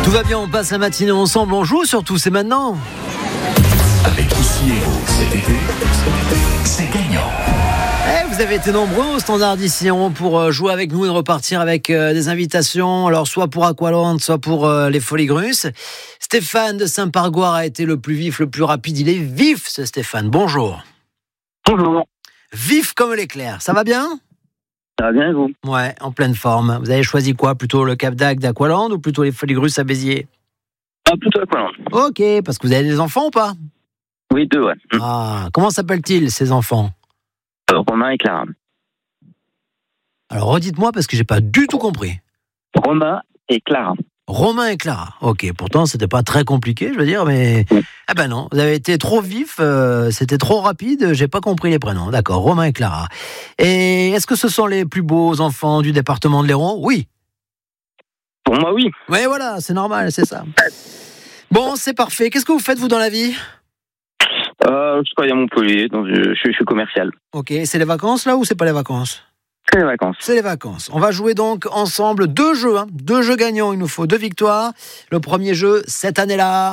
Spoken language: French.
Tout va bien, on passe la matinée ensemble, on joue surtout, c'est maintenant. Avec Ici et Vous, cet été, c'est gagnant. Vous avez été nombreux au standard d'Ici et Vous pour jouer avec nous et repartir avec des invitations, alors soit pour Aqualand, soit pour les Folies Grusses. Stéphane de Saint-Pargoire a été le plus vif, le plus rapide. Il est vif, ce Stéphane. Bonjour. Bonjour. Vif comme l'éclair. Ça va bien ? Ça va bien et vous ? Ouais, en pleine forme. Vous avez choisi quoi ? Plutôt le Cap d'Agde d'Aqualand ou plutôt les Folies Grusses à Béziers ? Plutôt Aqualand. Ok, parce que vous avez des enfants ou pas ? Oui, 2, ouais. Ah, comment s'appellent-ils ces enfants ? Romain et Clara. Alors redites-moi parce que j'ai pas du tout compris. Romain et Clara. Romain et Clara. Ok, pourtant c'était pas très compliqué, je veux dire, mais ah ben non, vous avez été trop vif, c'était trop rapide, j'ai pas compris les prénoms. D'accord, Romain et Clara. Et est-ce que ce sont les plus beaux enfants du département de l'Hérault ? Oui. Pour moi, oui. Oui, voilà, c'est normal, c'est ça. Bon, c'est parfait. Qu'est-ce que vous faites vous dans la vie ? Je travaille à Montpellier, donc je suis commercial. Ok, c'est les vacances là ou c'est pas les vacances ? C'est les vacances. C'est les vacances. On va jouer donc ensemble 2 jeux, 2 jeux gagnants. Il nous faut 2 victoires. Le premier jeu cette année-là.